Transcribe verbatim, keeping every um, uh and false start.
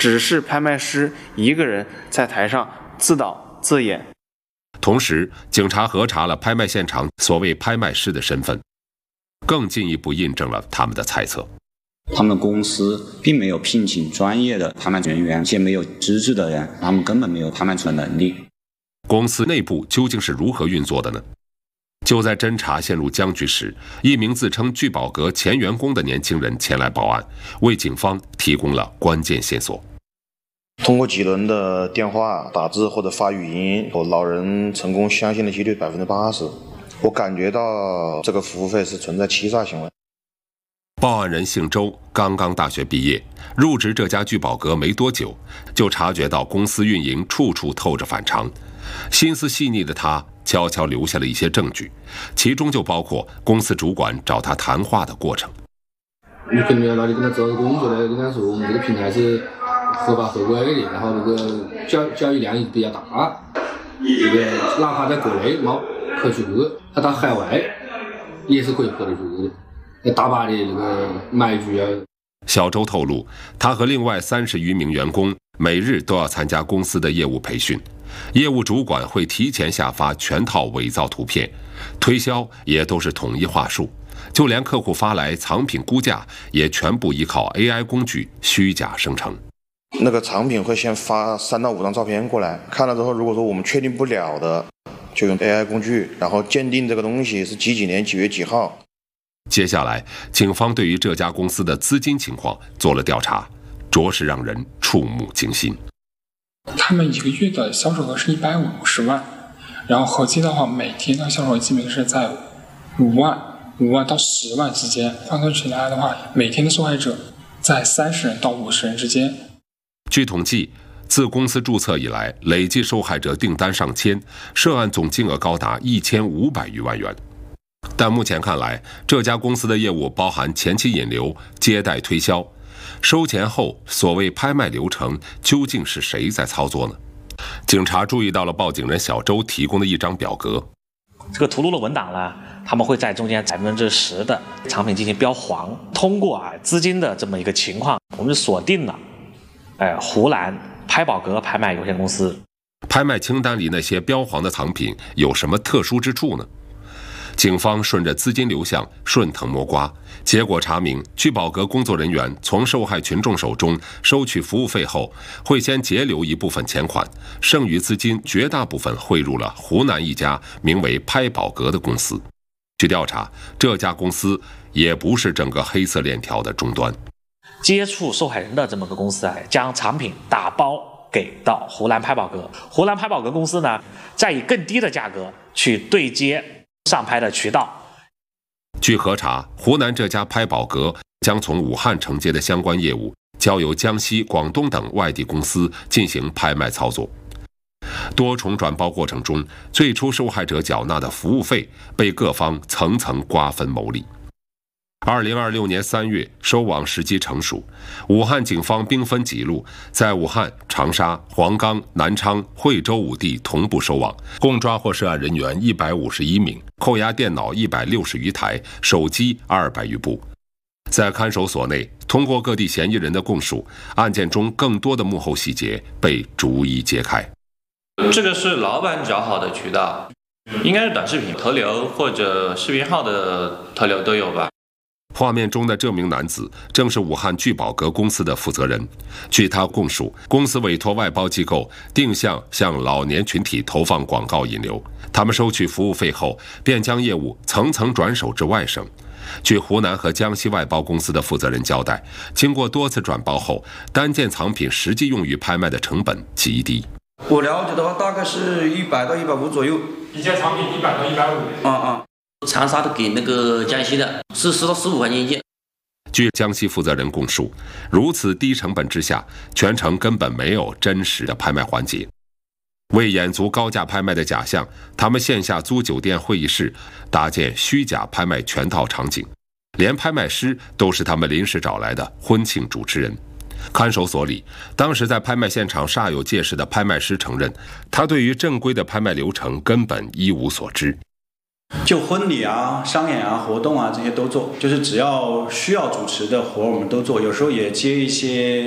只是拍卖师一个人在台上自导自演。 同时，警察核查了拍卖现场所谓拍卖师的身份，更进一步印证了他们的猜测。 他们公司并没有聘请专业的拍卖人员，且没有资质的人，他们根本没有拍卖出的能力。 公司内部究竟是如何运作的呢？就在侦查陷入僵局时，一名自称聚宝阁前员工的年轻人前来报案，为警方提供了关键线索。 通过几轮的电话、打字或者发语音，我老人成功相信的几率百分之八十。我感觉到这个服务费是存在欺诈行为。 报案人姓周，刚刚大学毕业，入职这家聚宝阁没多久，就察觉到公司运营处处透着反常。心思细腻的他悄悄留下了一些证据，其中就包括公司主管找他谈话的过程。 你跟着那里跟他做工作的，跟他说我们这个平台是合法合规的，然后那个交交易量也比较大，这个哪怕在国内没可出去，他到海外也是可以喝得出的，大把的那个买具啊。 小周透露，他和另外三十余名员工每日都要参加公司的业务培训，业务主管会提前下发全套伪造图片，推销也都是统一话术，就连客户发来藏品估价也全部依靠 A I 工具虚假生成。 那个藏品会先发三到五张照片过来，看了之后，如果说我们确定不了的，就用 A I 工具，然后鉴定这个东西是几几年几月几号。 接下来，警方对于这家公司的资金情况做了调查，着实让人触目惊心。 他们一个月的销售额是一百五十万，然后合计的话，每天的销售额基本是在五万、五万到十万之间。换算起来的话，每天的受害者在三十人到五十人之间。 据统计，自公司注册以来，累计受害者订单上千，涉案总金额高达一千五百余万元。但目前看来，这家公司的业务包含前期引流、接待推销，收钱后所谓拍卖流程究竟是谁在操作呢？警察注意到了报警人小周提供的一张表格， 这个图录的文档呢，他们会在中间百分之十的产品进行标黄，通过啊资金的这么一个情况，我们锁定了，哎，湖南拍宝阁拍卖有限公司。 拍卖清单里那些标黄的藏品有什么特殊之处呢？警方顺着资金流向顺藤摸瓜，结果查明，聚宝阁工作人员从受害群众手中收取服务费后，会先截留一部分钱款，剩余资金绝大部分汇入了湖南一家名为拍宝阁的公司。据调查，这家公司也不是整个黑色链条的终端。 接触受害人的这么个公司啊，将产品打包给到湖南拍宝阁，湖南拍宝阁公司呢，再以更低的价格去对接上拍的渠道。 据核查，湖南这家拍宝阁将从武汉承接的相关业务交由江西、广东等外地公司进行拍卖操作。多重转包过程中，最初受害者缴纳的服务费被各方层层瓜分牟利。二零二六年三月，收网时机成熟，武汉警方兵分几路，在武汉、长沙、黄冈、南昌、惠州五地同步收网，共抓获涉案人员一百五十一名，扣押电脑一百六十余台，手机二百余部。在看守所内，通过各地嫌疑人的供述，案件中更多的幕后细节被逐一揭开。 这个是老板找好的渠道，应该是短视频投流或者视频号的投流都有吧。 画面中的这名男子正是武汉聚宝阁公司的负责人。据他供述，公司委托外包机构定向向老年群体投放广告引流，他们收取服务费后，便将业务层层转手至外省。据湖南和江西外包公司的负责人交代，经过多次转包后，单件藏品实际用于拍卖的成本极低。 我了解的话，大概是一百到一百五左右。 一件藏品一百到一百五。 啊啊。 长沙的给那个江西的是十到十五块钱一件。 据江西负责人供述，如此低成本之下，全程根本没有真实的拍卖环节。为掩足高价拍卖的假象，他们线下租酒店会议室，搭建虚假拍卖全套场景，连拍卖师都是他们临时找来的婚庆主持人。看守所里，当时在拍卖现场煞有介事的拍卖师承认，他对于正规的拍卖流程根本一无所知。 就婚礼啊、商演啊、活动啊这些都做，就是只要需要主持的活我们都做，有时候也接一些